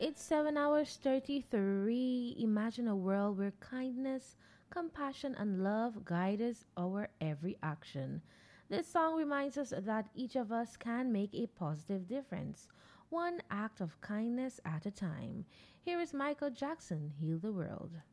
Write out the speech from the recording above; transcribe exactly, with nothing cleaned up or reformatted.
It's seven hours thirty-three. Imagine a world where kindness, compassion, and love guide us our every action. This song reminds us that each of us can make a positive difference, one act of kindness at a time. Here is Michael Jackson, Heal the World.